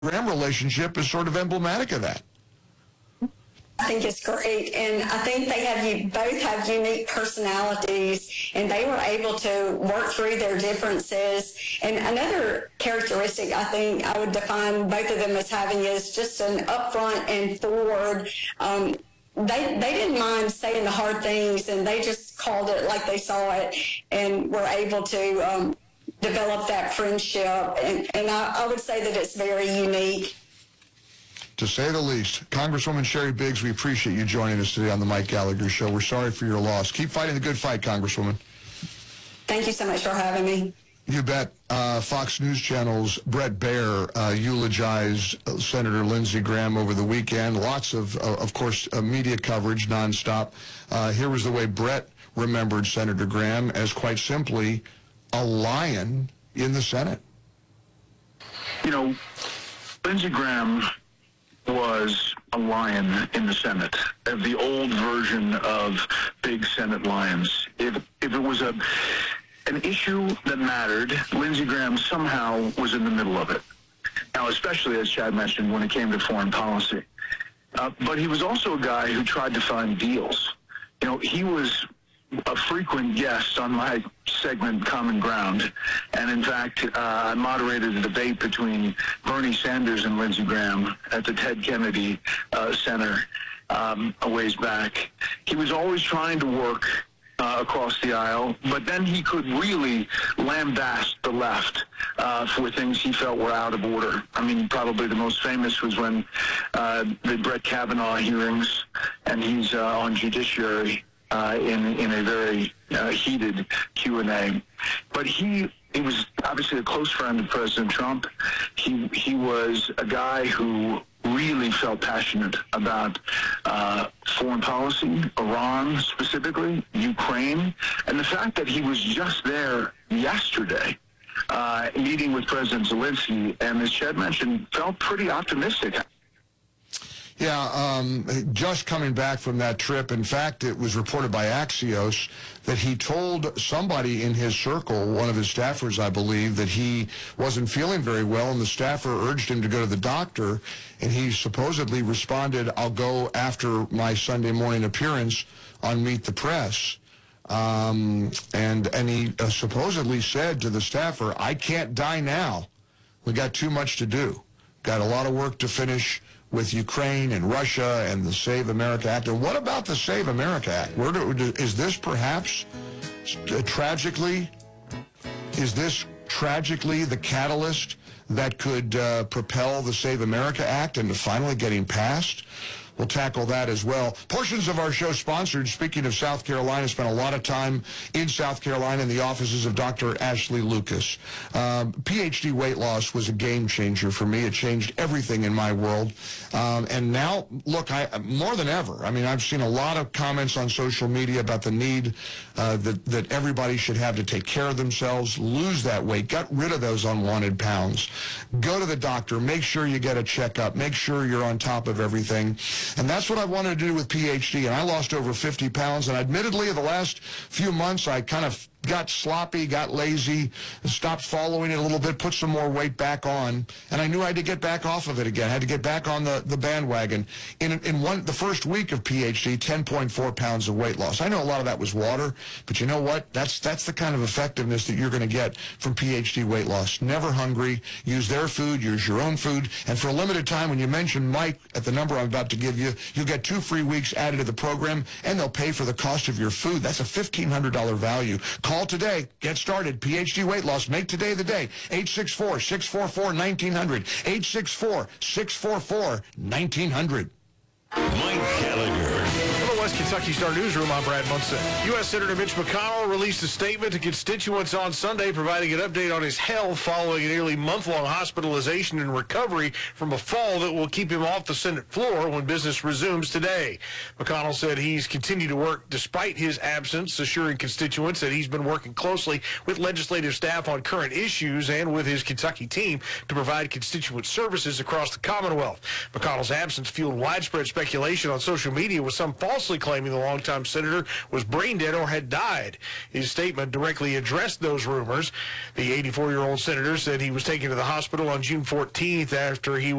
Graham relationship is sort of emblematic of that. I think it's great, and I think they both have unique personalities, and they were able to work through their differences. And another characteristic I think I would define both of them as having is just an upfront and forward. They didn't mind saying the hard things, and they just called it like they saw it, and were able to develop that friendship. And I would say that it's very unique. To say the least. Congresswoman Sherry Biggs, we appreciate you joining us today on the Mike Gallagher Show. We're sorry for your loss. Keep fighting the good fight, Congresswoman. Thank you so much for having me. You bet. Fox News Channel's Bret Baier eulogized Senator Lindsey Graham over the weekend. Lots of course, media coverage nonstop. Here was the way Bret remembered Senator Graham as, quite simply, a lion in the Senate. You know, Lindsey Graham was a lion in the Senate, the old version of big Senate lions. If it was an issue that mattered, Lindsey Graham somehow was in the middle of it. Now, especially, as Chad mentioned, when it came to foreign policy. But he was also a guy who tried to find deals. You know, he was a frequent guest on my segment, Common Ground. And in fact, I moderated a debate between Bernie Sanders and Lindsey Graham at the Ted Kennedy Center a ways back. He was always trying to work across the aisle, but then he could really lambaste the left for things he felt were out of order. I mean, probably the most famous was when the Brett Kavanaugh hearings, and he's on Judiciary in a very heated Q&A. But he was obviously a close friend of President Trump. He was a guy who really felt passionate about foreign policy, Iran specifically, Ukraine, and the fact that he was just there yesterday meeting with President Zelensky, and as Chad mentioned, felt pretty optimistic. Yeah, just coming back from that trip, in fact, it was reported by Axios that he told somebody in his circle, one of his staffers, I believe, that he wasn't feeling very well, and the staffer urged him to go to the doctor, and he supposedly responded, "I'll go after my Sunday morning appearance on Meet the Press." And he supposedly said to the staffer, "I can't die now. We got too much to do. Got a lot of work to finish with Ukraine and Russia and the Save America Act." And what about the Save America Act? Is this perhaps tragically the catalyst that could propel the Save America Act into finally getting passed? We'll tackle that as well. Portions of our show sponsored, speaking of South Carolina, spent a lot of time in South Carolina in the offices of Dr. Ashley Lucas. PhD weight loss was a game changer for me. It changed everything in my world. And now, look, more than ever, I mean, I've seen a lot of comments on social media about the need that everybody should have to take care of themselves, lose that weight, get rid of those unwanted pounds, go to the doctor, make sure you get a checkup, make sure you're on top of everything. And that's what I wanted to do with PhD, and I lost over 50 pounds, and admittedly, the last few months, I kind of got sloppy, got lazy, stopped following it a little bit, put some more weight back on, and I knew I had to get back off of it again. I had to get back on the bandwagon. In the first week of PhD, 10.4 pounds of weight loss. I know a lot of that was water, but you know what? That's the kind of effectiveness that you're going to get from PhD weight loss. Never hungry, use their food, use your own food, and for a limited time, when you mention Mike at the number I'm about to give you, you'll get 2 free weeks added to the program, and they'll pay for the cost of your food. That's a $1,500 value. Call today. Get started. PhD weight loss. Make today the day. 864-644-1900. 864-644-1900. Mike Gallagher. From the West Kentucky Star Newsroom, I'm Brad Munson. U.S. Senator Mitch McConnell released a statement to constituents on Sunday providing an update on his health following a nearly month-long hospitalization and recovery from a fall that will keep him off the Senate floor when business resumes today. McConnell said he's continued to work despite his absence, assuring constituents that he's been working closely with legislative staff on current issues and with his Kentucky team to provide constituent services across the Commonwealth. McConnell's absence fueled widespread speculation on social media, with some falsely claiming claiming the longtime senator was brain dead or had died. His statement directly addressed those rumors. The 84-year-old senator said he was taken to the hospital on June 14th after he